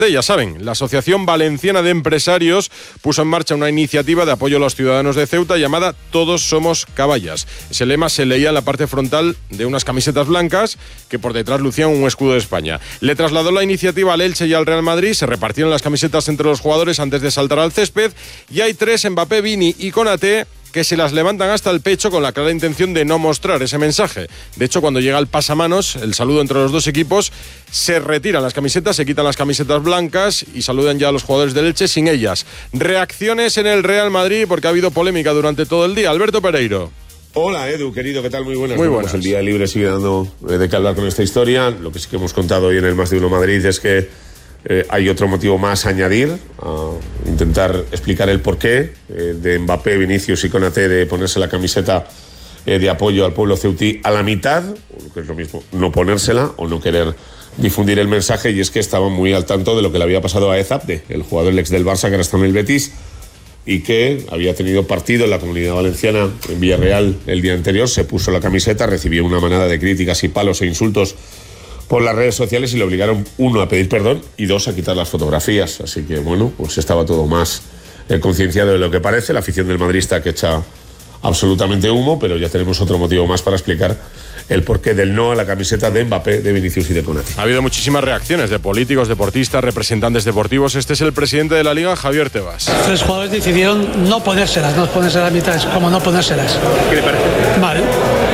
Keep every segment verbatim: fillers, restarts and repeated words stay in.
Ya saben, la Asociación Valenciana de Empresarios puso en marcha una iniciativa de apoyo a los ciudadanos de Ceuta llamada Todos somos caballas. Ese lema se leía en la parte frontal de unas camisetas blancas que por detrás lucían un escudo de España. Le trasladó la iniciativa al Elche y al Real Madrid, se repartieron las camisetas entre los jugadores antes de saltar al césped y hay tres, Mbappé, Vini y Konaté, que se las levantan hasta el pecho con la clara intención de no mostrar ese mensaje. De hecho, cuando llega el pasamanos, el saludo entre los dos equipos, se retiran las camisetas, se quitan las camisetas blancas y saludan ya a los jugadores del Elche sin ellas. Reacciones en el Real Madrid porque ha habido polémica durante todo el día. Alberto Pereiro. Hola Edu, querido, ¿qué tal? Muy buenas. Muy buenas. Pues el día libre sigue dando de qué hablar con esta historia. Lo que sí que hemos contado hoy en el Más de Uno Madrid es que Eh, hay otro motivo más a añadir, a intentar explicar el porqué eh, de Mbappé, Vinicius y Konaté de ponerse la camiseta eh, de apoyo al pueblo ceutí a la mitad, o lo que es lo mismo, no ponérsela o no querer difundir el mensaje, y es que estaban muy al tanto de lo que le había pasado a Ezabde, el jugador ex del Barça que ahora está en el Betis y que había tenido partido en la Comunidad Valenciana en Villarreal el día anterior, se puso la camiseta, recibió una manada de críticas y palos e insultos por las redes sociales y le obligaron, uno, a pedir perdón y dos, a quitar las fotografías. Así que, bueno, pues estaba todo más eh, concienciado de lo que parece. La afición del madridista que echa absolutamente humo, pero ya tenemos otro motivo más para explicar el porqué del no a la camiseta de Mbappé, de Vinicius y de Konaté. Ha habido muchísimas reacciones de políticos, deportistas, representantes deportivos. Este es el presidente de la Liga, Javier Tebas. Tres jugadores decidieron no ponérselas, no ponérselas a mitad, como no ponérselas. ¿Qué le parece? Vale.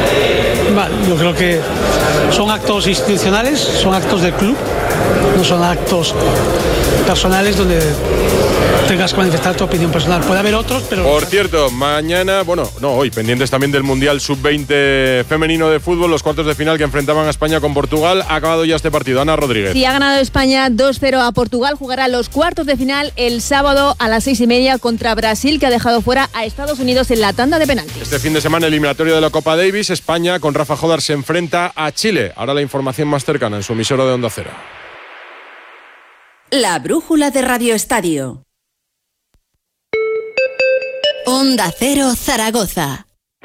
Vale, yo creo que son actos institucionales, son actos del club, no son actos personales donde tengas que manifestar tu opinión personal. Puede haber otros, pero... Por cierto, mañana, bueno, no, hoy, pendientes también del Mundial sub veinte femenino de fútbol, los cuartos de final que enfrentaban a España con Portugal. Ha acabado ya este partido. Ana Rodríguez. Sí, ha ganado España dos cero a Portugal. Jugará los cuartos de final el sábado a las seis y media contra Brasil, que ha dejado fuera a Estados Unidos en la tanda de penaltis. Este fin de semana, eliminatorio de la Copa Davis, España con Rafa Jodar se enfrenta a Chile. Ahora la información más cercana en su emisora de Onda Cero. La brújula de Radio Estadio. Onda Cero Zaragoza.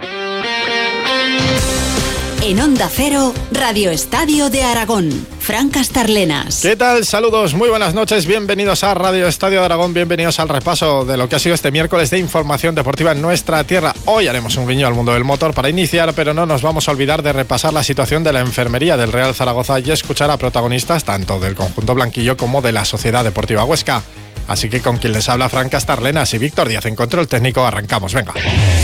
En Onda Cero, Radio Estadio de Aragón. Fran Castarlenas. ¿Qué tal? Saludos, muy buenas noches. Bienvenidos a Radio Estadio de Aragón. Bienvenidos al repaso de lo que ha sido este miércoles de información deportiva en nuestra tierra. Hoy haremos un guiño al mundo del motor para iniciar, pero no nos vamos a olvidar de repasar la situación de la enfermería del Real Zaragoza y escuchar a protagonistas tanto del conjunto blanquillo como de la Sociedad Deportiva Huesca. Así que con quien les habla, Fran Castarlenas y Víctor Díaz en control técnico, arrancamos. Venga.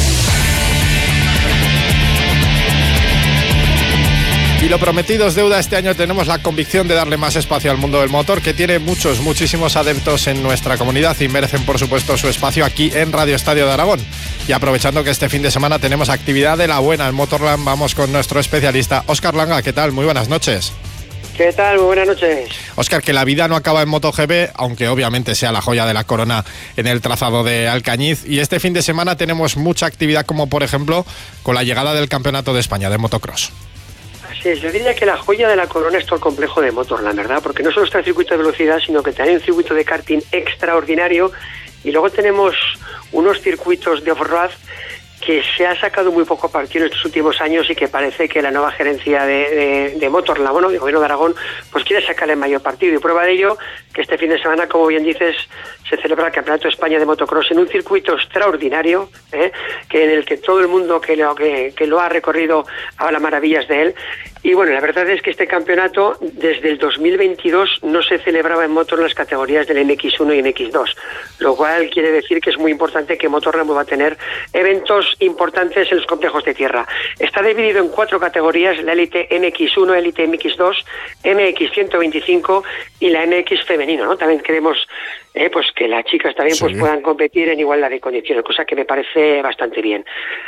Y lo prometido es deuda. Este año tenemos la convicción de darle más espacio al mundo del motor, que tiene muchos, muchísimos adeptos en nuestra comunidad y merecen, por supuesto, su espacio aquí en Radio Estadio de Aragón. Y aprovechando que este fin de semana tenemos actividad de la buena en Motorland, vamos con nuestro especialista, Óscar Langa. ¿Qué tal? Muy buenas noches. ¿Qué tal? Muy buenas noches. Óscar, que la vida no acaba en MotoGP, aunque obviamente sea la joya de la corona en el trazado de Alcañiz. Y este fin de semana tenemos mucha actividad, como por ejemplo con la llegada del Campeonato de España de motocross. Así es, yo diría que la joya de la corona es todo el complejo de Motorland, ¿verdad? Porque no solo está el circuito de velocidad, sino que también hay un circuito de karting extraordinario y luego tenemos unos circuitos de off-road que se ha sacado muy poco partido en estos últimos años y que parece que la nueva gerencia de, de, de Motorland, bueno, del Gobierno de Aragón, pues quiere sacarle el mayor partido. Y prueba de ello, que este fin de semana, como bien dices, se celebra el Campeonato de España de Motocross en un circuito extraordinario, ¿eh? que en el que todo el mundo que lo, que, que lo ha recorrido habla maravillas de él. Y bueno, la verdad es que este campeonato, desde el dos mil veintidós, no se celebraba en motor en las categorías del M X uno y M X dos, lo cual quiere decir que es muy importante que Motorland va a tener eventos importantes en los complejos de tierra. Está dividido en cuatro categorías: la Elite M X uno, Elite M X dos, M X ciento veinticinco y la M X femenino, ¿no? También queremos eh, pues que las chicas también sí. pues puedan competir en igualdad de condiciones, cosa que me parece bastante bien.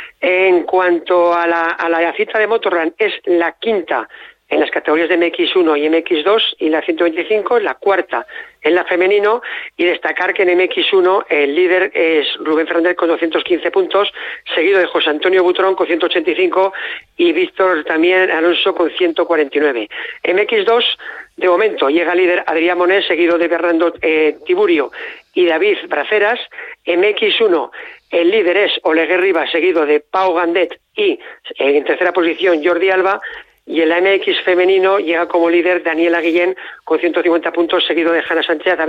En cuanto a la, a la cita de Motorland, es la quinta en las categorías de M X uno y M X dos y la ciento veinticinco, la cuarta en la femenino, y destacar que en M X uno el líder es Rubén Fernández con doscientos quince puntos, seguido de José Antonio Butrón con ciento ochenta y cinco y Víctor también Alonso con ciento cuarenta y nueve. M X dos, de momento, llega líder Adrián Monés, seguido de Fernando eh, Tiburio y David Braceras. M X uno, el líder es Oleguer Rivas, seguido de Pau Gandet y eh, en tercera posición Jordi Alba. Y en la M X femenino llega como líder Daniela Guillén con ciento cincuenta puntos, seguido de Hanna Sánchez.